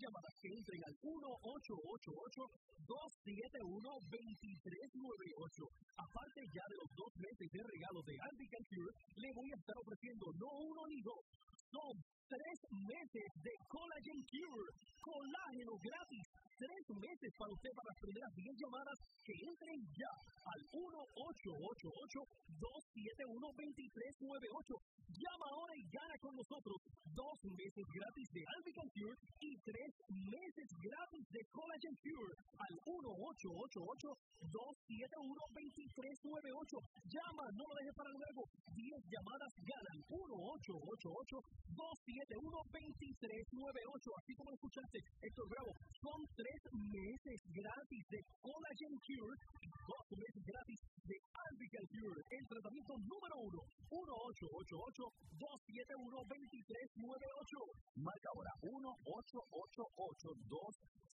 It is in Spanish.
llamadas que entren al 1-888-271-2398. Aparte ya de los 2 meses de regalo de Albican Cure, le voy a estar ofreciendo no uno ni dos, son 3 meses de Collagen Cure, colágeno gratis, 3 meses para usted para las primeras 10 llamadas que entren ya al 1-888-271-2398. Llama ahora y gana con nosotros 2 meses gratis de Albican Cure y 3 meses gratis de Collagen Cure al 1-888-271-2398. Llama, no lo dejes para luego. 10 llamadas ganan. 1-888-271-2398. Así como lo escuchaste, Héctor Bravo, son 3 meses gratis de Collagen Cure y 2 meses gratis de Albican Cure. El tratamiento número 1, 1-888-271-2398. Marca ahora 1-888-271-2398.